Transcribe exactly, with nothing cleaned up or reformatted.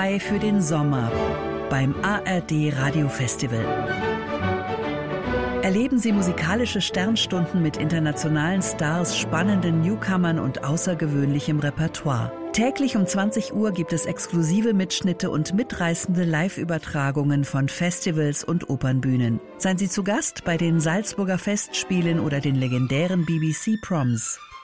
frei für den Sommer beim A R D Radiofestival. Erleben Sie musikalische Sternstunden mit internationalen Stars, spannenden Newcomern und außergewöhnlichem Repertoire. Täglich um zwanzig Uhr gibt es exklusive Mitschnitte und mitreißende Live-Übertragungen von Festivals und Opernbühnen. Seien Sie zu Gast bei den Salzburger Festspielen oder den legendären B B C Proms.